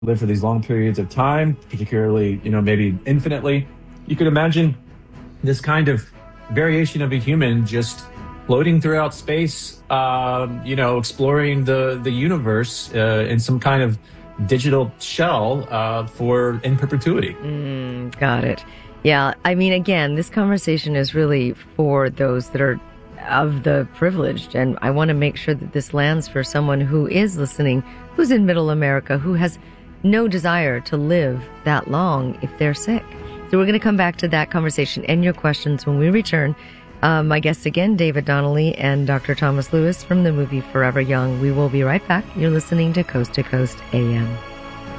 live for these long periods of time, particularly, maybe infinitely. You could imagine this kind of variation of a human just floating throughout space, exploring the universe in some kind of digital shell for in perpetuity. Got it. Yeah. I mean, again, this conversation is really for those that are of the privileged. And I want to make sure that this lands for someone who is listening, who's in middle America, who has no desire to live that long if they're sick. So we're going to come back to that conversation and your questions when we return. My guests again, David Donnelly and Dr. Thomas Lewis from the movie Forever Young. We will be right back. You're listening to Coast AM.